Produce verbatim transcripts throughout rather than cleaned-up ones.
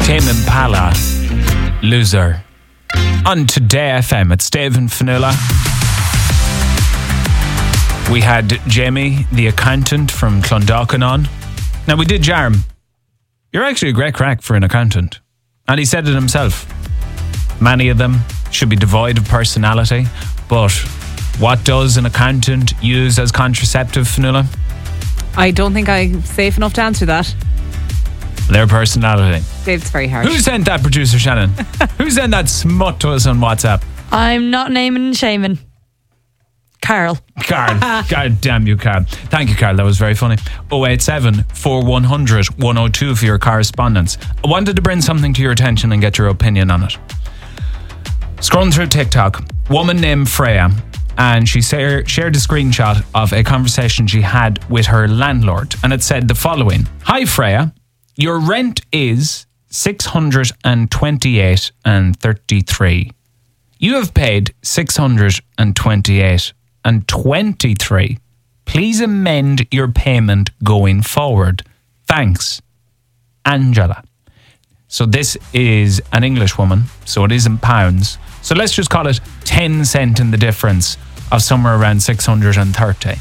Tame Impala, Loser. On Today F M, it's Dave and Fionnuala. We had Jamie, the accountant from Clondalkin on. Now, we did jarm. You're actually a great crack for an accountant. And he said it himself. Many of them should be devoid of personality. But what does an accountant use as contraceptive, Fionnuala? I don't think I'm safe enough to answer that. Their personality. Dave's very harsh. Who sent that, producer Shannon? Who sent that smut to us on WhatsApp? I'm not naming and shaming. Carl. Carl. God damn you, Carl. Thank you, Carl. That was very funny. oh eight seven, four one zero zero, one oh two for your correspondence. I wanted to bring something to your attention and get your opinion on it. Scrolling through TikTok, woman named Freya, and she shared a screenshot of a conversation she had with her landlord, and it said the following. Hi, Freya. Your rent is six hundred twenty-eight and thirty-three. You have paid six hundred twenty-eight and twenty-three. Please amend your payment going forward. Thanks, Angela. So this is an English woman, so it is in pounds. So let's just call it ten cent in the difference of somewhere around six hundred thirty.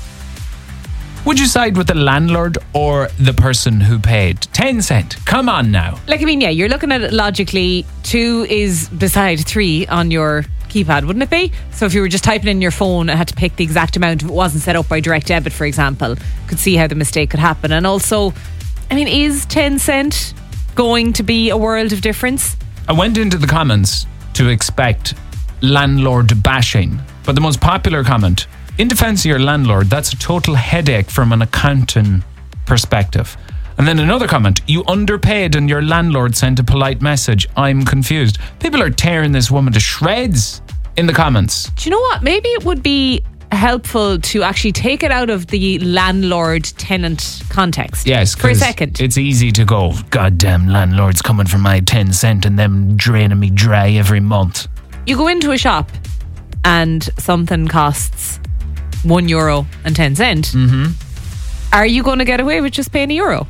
Would you side with the landlord or the person who paid? ten cent. Come on now. Like, I mean, yeah, you're looking at it logically. Two is beside three on your keypad, wouldn't it be? So if you were just typing in your phone and had to pick the exact amount, if it wasn't set up by direct debit, for example, could see how the mistake could happen. And also, I mean, is ten cent going to be a world of difference? I went into the comments to expect landlord bashing, but the most popular comment, in defense of your landlord, that's a total headache from an accounting perspective. And then another comment, you underpaid and your landlord sent a polite message. I'm confused. People are tearing this woman to shreds in the comments. Do you know what? Maybe it would be helpful to actually take it out of the landlord-tenant context. Yes, for a second. It's easy to go, goddamn landlord's coming for my ten cent and them draining me dry every month. You go into a shop and something costs one euro and ten cent. Mm-hmm. Are you going to get away with just paying a euro?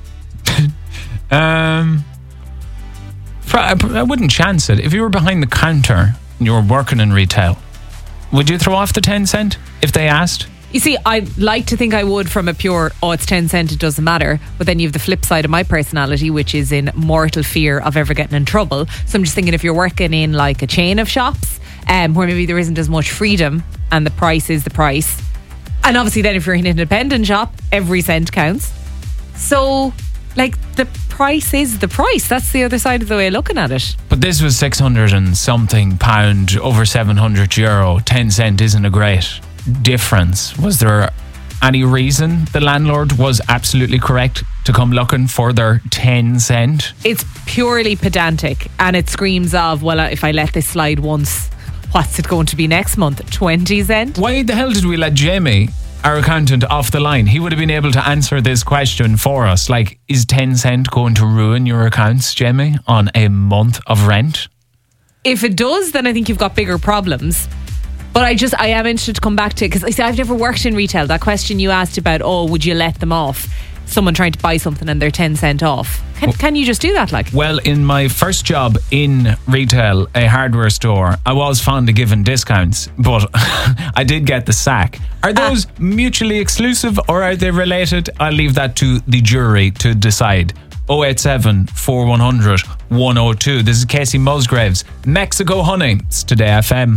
um, I wouldn't chance it. If you were behind the counter and you were working in retail, would you throw off the ten cent if they asked? You see, I'd like to think I would from a pure, oh, it's ten cent, it doesn't matter. But then you have the flip side of my personality, which is in mortal fear of ever getting in trouble. So I'm just thinking, if you're working in like a chain of shops, um, where maybe there isn't as much freedom and the price is the price. And obviously then if you're in an independent shop, every cent counts. So, like, the price is the price. That's the other side of the way of looking at it. But this was six hundred and something pound, over seven hundred euro. ten cent isn't a great difference. Was there any reason the landlord was absolutely correct to come looking for their ten cent? It's purely pedantic, and it screams of, well, if I let this slide once, what's it going to be next month? twenty cent? Why the hell did we let Jamie, our accountant, off the line? He would have been able to answer this question for us. Like, is ten cent going to ruin your accounts, Jamie, on a month of rent? If it does, then I think you've got bigger problems. But I just, I am interested to come back to it, because I see, I've never worked in retail. That question you asked about, oh, would you let them off? Someone trying to buy something and they're ten cent off. Can, can you just do that? Like, well, in my first job in retail, a hardware store, I was fond of giving discounts, but I did get the sack. Are those ah. mutually exclusive or are they related? I'll leave that to the jury to decide. oh eight seven, four one zero zero, one oh two. This is Casey Musgraves. Mexico Honey. It's Today F M.